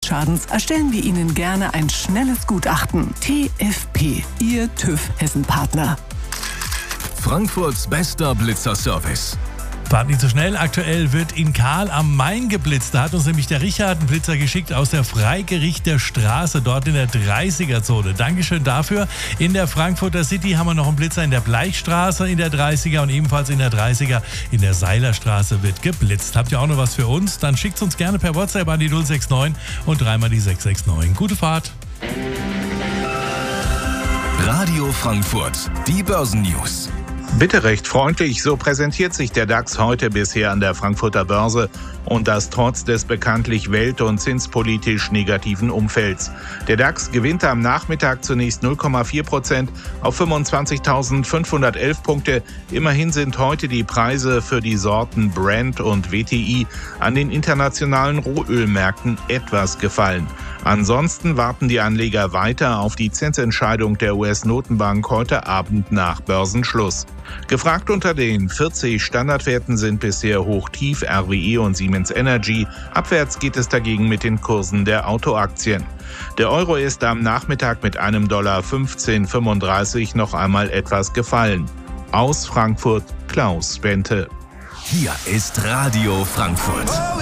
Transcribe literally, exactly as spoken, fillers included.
Umweltschadens erstellen wir Ihnen gerne ein schnelles Gutachten. T F P, Ihr TÜV Hessen-Partner. Frankfurts bester Blitzerservice. Fahrt nicht so schnell. Aktuell wird in Kahl am Main geblitzt. Da hat uns nämlich der Richard einen Blitzer geschickt aus der Freigerichter Straße, dort in der dreißiger-Zone. Dankeschön dafür. In der Frankfurter City haben wir noch einen Blitzer in der Bleichstraße in der dreißiger und ebenfalls in der dreißiger in der Seilerstraße wird geblitzt. Habt ihr auch noch was für uns? Dann schickt uns gerne per WhatsApp an die null sechs neun und dreimal die sechs sechs neun. Gute Fahrt. Radio Frankfurt, die Börsennews. Bitte recht freundlich, so präsentiert sich der DAX heute bisher an der Frankfurter Börse und das trotz des bekanntlich welt- und zinspolitisch negativen Umfelds. Der DAX gewinnt am Nachmittag zunächst null Komma vier Prozent auf fünfundzwanzigtausendfünfhundertelf Punkte. Immerhin sind heute die Preise für die Sorten Brent und W T I an den internationalen Rohölmärkten etwas gefallen. Ansonsten warten die Anleger weiter auf die Zinsentscheidung der U S-Notenbank heute Abend nach Börsenschluss. Gefragt unter den vierzig Standardwerten sind bisher Hoch-Tief R W E und Siemens Energy. Abwärts geht es dagegen mit den Kursen der Autoaktien. Der Euro ist am Nachmittag mit einem Dollar fünfzehn Komma fünfunddreißig noch einmal etwas gefallen. Aus Frankfurt Klaus Bente. Hier ist Radio Frankfurt.